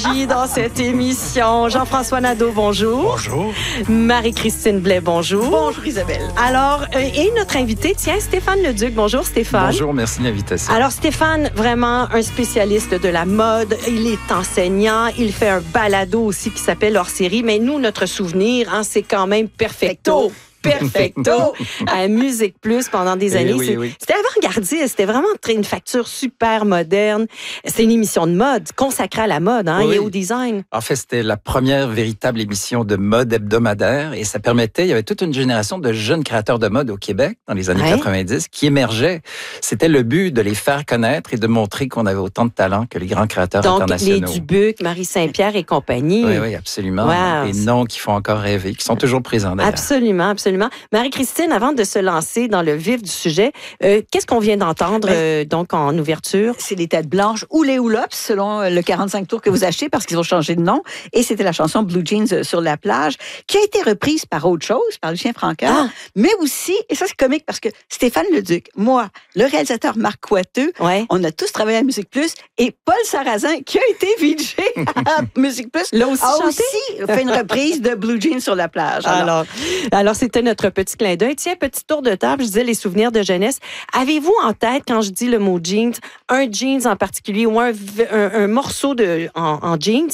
magie dans cette émission. Jean-François Nadeau, bonjour. Bonjour. Marie-Christine Blais, bonjour. Bonjour Isabelle. Alors, et notre invité, tiens, Stéphane Leduc. Bonjour Stéphane. Bonjour, merci de l'invitation. Alors Stéphane, vraiment un spécialiste de la mode. Il est enseignant. Il fait un balado aussi qui s'appelle Hors série. Mais nous, notre souvenir, c'est quand même Perfecto. Perfecto à Musique Plus pendant des années. Oui. C'était avant-gardiste, c'était vraiment une facture super moderne. C'est une émission de mode consacrée à la mode et au design. En fait, c'était la première véritable émission de mode hebdomadaire et ça permettait, il y avait toute une génération de jeunes créateurs de mode au Québec dans les années 90 qui émergeaient. C'était le but de les faire connaître et de montrer qu'on avait autant de talent que les grands créateurs internationaux. Donc, les Dubuc, Marie Saint-Pierre et compagnie. Oui, absolument. Wow. Des noms qui font encore rêver, qui sont toujours présents d'ailleurs. Absolument. Marie-Christine, avant de se lancer dans le vif du sujet, qu'est-ce qu'on vient d'entendre donc en ouverture? C'est les têtes blanches ou les Hula Hoops, selon le 45 tours que vous achetez, parce qu'ils ont changé de nom. Et c'était la chanson Blue Jeans sur la plage, qui a été reprise par autre chose, par Lucien Francaire, mais aussi, et ça c'est comique parce que Stéphane Leduc, moi, le réalisateur Marc Coiteux, on a tous travaillé à Musique Plus, et Paul Sarrazin, qui a été VJ à Musique Plus, a aussi fait une reprise de Blue Jeans sur la plage. Alors c'était notre petit clin d'œil. Tiens, petit tour de table, je disais les souvenirs de jeunesse. Avez-vous en tête, quand je dis le mot jeans, un jeans en particulier ou un morceau en jeans?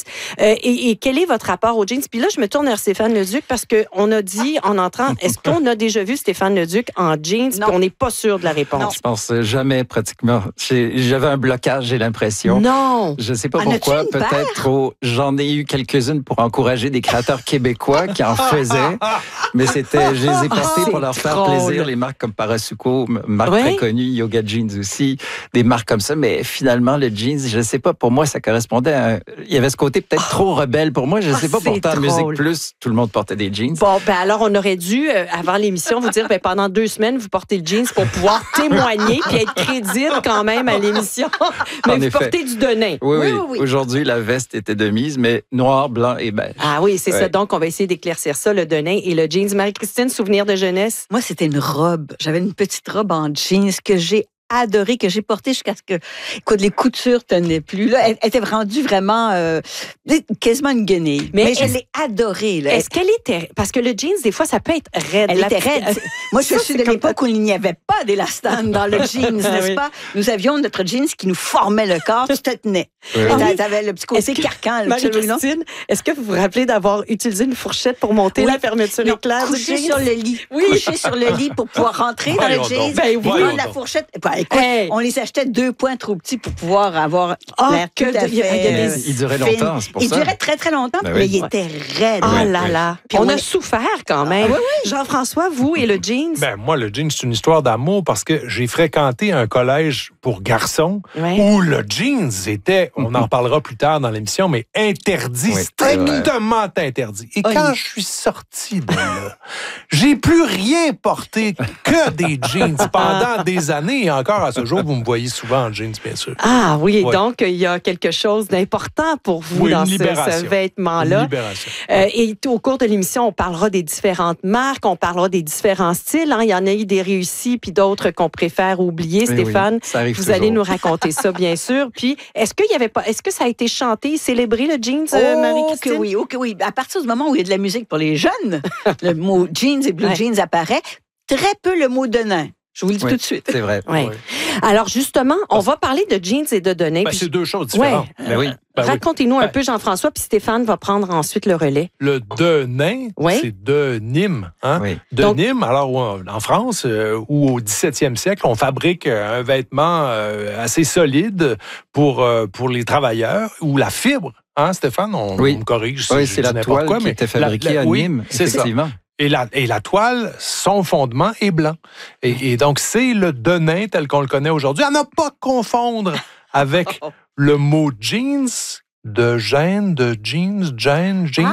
Et quel est votre rapport aux jeans? Puis là, je me tourne vers Stéphane Leduc parce qu'on a dit en entrant, est-ce qu'on a déjà vu Stéphane Leduc en jeans? Puis on n'est pas sûr de la réponse. Non. Je pense jamais pratiquement. J'avais un blocage, j'ai l'impression. Non! Je ne sais pas pourquoi. Peut-être trop. J'en ai eu quelques-unes pour encourager des créateurs québécois qui en faisaient. Mais je les ai portés pour leur faire plaisir. Les marques comme Parasuco, marque très connue, Yoga Jeans aussi, des marques comme ça. Mais finalement, le jeans, je ne sais pas, pour moi, ça correspondait à... Il y avait ce côté peut-être trop rebelle pour moi. Je ne sais pas, pourtant, à Musique Plus, tout le monde portait des jeans. Bon, alors, on aurait dû, avant l'émission, vous dire, pendant 2 semaines, vous portez le jeans pour pouvoir témoigner puis être crédible quand même à l'émission. Mais vous portez du denim. Oui. Aujourd'hui, la veste était de mise, mais noir, blanc et beige. Ah oui, c'est ça. Donc, on va essayer d'éclaircir ça, le denim et le jeans. Marie-Christine, souvenir de jeunesse? Moi, c'était une robe. J'avais une petite robe en jeans que j'ai adorée, que j'ai portée jusqu'à ce que les coutures tenaient plus. Là, elle était rendue vraiment quasiment une guenille. Mais je l'ai adorée. Là. Est-ce qu'elle était... Parce que le jeans, des fois, ça peut être raide. Elle était raide. Moi, je suis de l'époque où il n'y avait pas d'élastan dans le jeans, n'est-ce pas? Nous avions notre jeans qui nous formait le corps, tu te tenais. T'avais le petit côté carcan. Marie-Christine, est-ce que vous vous rappelez d'avoir utilisé une fourchette pour monter la fermeture éclair du jeans? Coucher sur le lit. Coucher sur le lit pour pouvoir rentrer dans le jeans. Prendre la fourchette. Écoute, on les achetait 2 points trop petits pour pouvoir avoir l'air tout à fait il durait longtemps, c'est pour ça. Il durait très, très longtemps, mais il était raide. Oh là là. Puis on a souffert quand même. Jean-François, vous et le jeans? Moi, le jeans, c'est une histoire d'amour parce que j'ai fréquenté un collège pour garçons où le jeans était, on en parlera plus tard dans l'émission, mais interdit, strictement interdit. Et quand je suis sorti de là, j'ai plus rien porté que des jeans pendant des années. Et encore à ce jour, vous me voyez souvent en jeans, bien sûr. Ah oui, donc il y a quelque chose d'important pour vous dans ce vêtement-là. Une libération. Et au cours de l'émission, on parlera des différentes marques, on parlera des différents styles. Il y en a eu des réussis, puis d'autres qu'on préfère oublier. Stéphane, vous allez nous raconter ça, bien sûr. Puis, est-ce que ça a été chanté, célébré, le jeans, Marie-Christine? Que oui. À partir du moment où il y a de la musique pour les jeunes, le mot jeans et blue jeans apparaît, très peu le mot denim. Je vous le dis tout de suite. C'est vrai. Alors, justement, on va parler de jeans et de denim. C'est 2 choses différentes. Racontez-nous un peu, Jean-François, puis Stéphane va prendre ensuite le relais. Le denim, c'est de Nîmes. De Nîmes, alors en France, où au 17e siècle, on fabrique un vêtement assez solide pour les travailleurs, où la fibre, Stéphane, on me corrige si c'est la toile qui était fabriquée à Nîmes, effectivement. Et la toile, son fondement est blanc. Et donc, c'est le denim tel qu'on le connaît aujourd'hui. À ne pas confondre avec le mot jeans, de jeans,